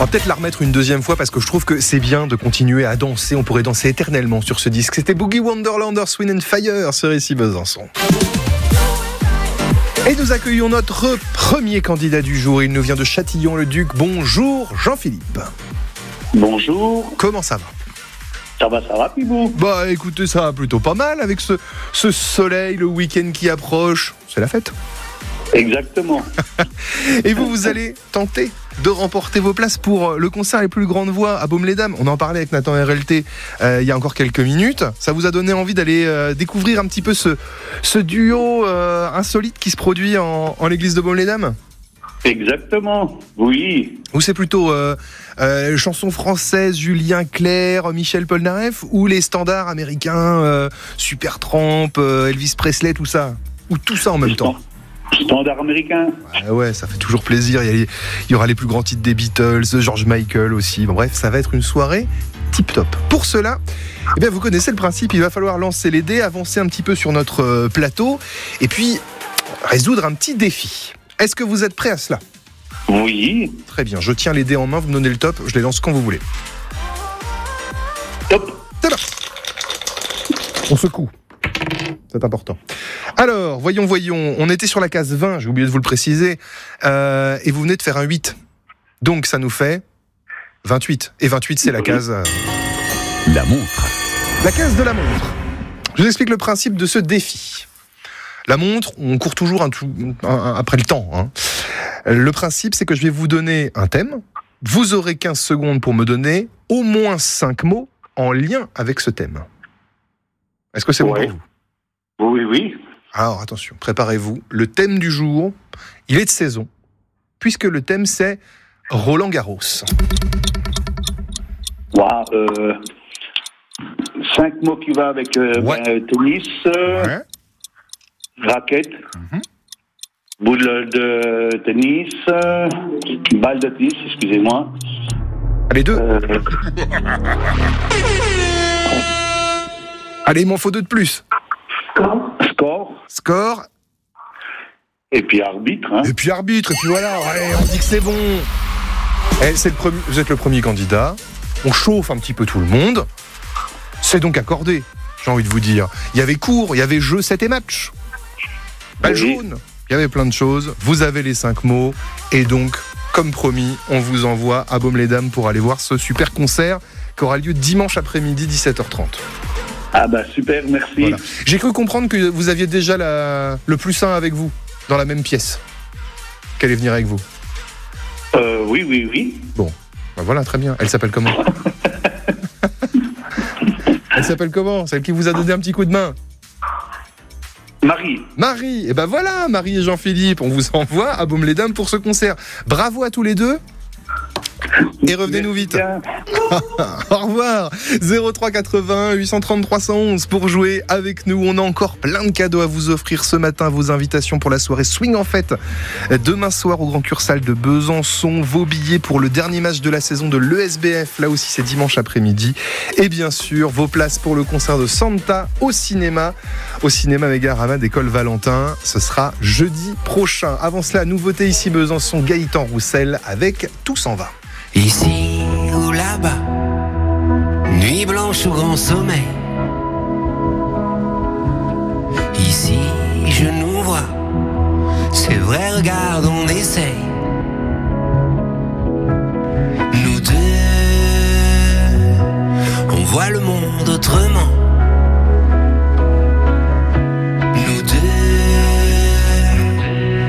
va peut-être la remettre une deuxième fois parce que je trouve que c'est bien de continuer à danser. On pourrait danser éternellement sur ce disque. C'était Boogie Wonderland, Earth, Wind and Fire sur ici Besançon. Et nous accueillons notre premier candidat du jour. Il nous vient de Châtillon-le-Duc. Bonjour Jean-Philippe. Bonjour. Comment ça va ? Ça va, Pibou ? Bah écoutez, ça va plutôt pas mal avec ce soleil, le week-end qui approche. C'est la fête. Exactement. Et vous allez tenter de remporter vos places pour le concert Les Plus Grandes Voix à Baume-les-Dames. On en parlait avec Nathan RLT il y a encore quelques minutes. Ça vous a donné envie d'aller découvrir un petit peu ce duo insolite qui se produit en l'église de Baume-les-Dames ? Exactement, oui. Ou c'est plutôt chansons françaises, Julien Clerc, Michel Polnareff, ou les standards américains, Supertramp, Elvis Presley, tout ça ? Ou tout ça en même temps ? Standard américain. Ouais, ça fait toujours plaisir. Il y aura les plus grands titres des Beatles, George Michael aussi. Bon, bref, ça va être une soirée tip-top. Pour cela, eh bien, vous connaissez le principe. Il va falloir lancer les dés, avancer un petit peu sur notre plateau et puis résoudre un petit défi. Est-ce que vous êtes prêts à cela ? Oui. Très bien. Je tiens les dés en main. Vous me donnez le top. Je les lance quand vous voulez. Top. C'est là. On secoue. C'est important. Alors, voyons. On était sur la case 20, j'ai oublié de vous le préciser, et vous venez de faire un 8. Donc, ça nous fait 28. Et 28, c'est la case... La montre. La case de la montre. Je vous explique le principe de ce défi. La montre, on court toujours après le temps. Hein. Le principe, c'est que je vais vous donner un thème. Vous aurez 15 secondes pour me donner au moins 5 mots en lien avec ce thème. Est-ce que c'est bon pour vous ? Oui. Alors attention, préparez-vous. Le thème du jour, il est de saison, puisque le thème c'est Roland Garros. Wow, 5 mots qui vont avec tennis, raquette, boule de tennis, balle de tennis, excusez-moi. Allez, 2. Allez, il m'en faut 2 de plus. Score. Et puis arbitre. Hein. Et puis voilà, allez, on dit que c'est bon. Vous êtes le premier candidat. On chauffe un petit peu tout le monde. C'est donc accordé, j'ai envie de vous dire. Il y avait cours, il y avait jeu, c'était match. Balle jaune, il y avait plein de choses. Vous avez les 5 mots. Et donc, comme promis, on vous envoie à Baume-les-Dames pour aller voir ce super concert qui aura lieu dimanche après-midi, 17h30. Ah bah super, merci. Voilà. J'ai cru comprendre que vous aviez déjà le plus 1 avec vous, dans la même pièce. Qu'elle allait venir avec vous. Oui. Bon, ben voilà, très bien. Elle s'appelle comment ? Elle s'appelle comment ? Celle qui vous a donné un petit coup de main ? Marie, et ben voilà, Marie et Jean-Philippe, on vous envoie à Baume-les-Dames pour ce concert. Bravo à tous les deux. Et revenez-nous vite. Au revoir. 03 80 830 311 pour jouer avec nous. On a encore plein de cadeaux à vous offrir ce matin. Vos invitations pour la soirée Swing en Fête demain soir au Grand Cursal de Besançon. Vos billets pour le dernier match de la saison de l'ESBF. Là aussi c'est dimanche après-midi. Et bien sûr vos places pour le concert de Santa au cinéma Mégarama d'École Valentin. Ce sera jeudi prochain. Avant cela, nouveauté ici Besançon, Gaëtan Roussel avec Tout s'en va. Ici ou là-bas, nuit blanche ou grand sommeil. Ici je nous vois, c'est vrai, regarde, on essaye. Nous deux, on voit le monde autrement.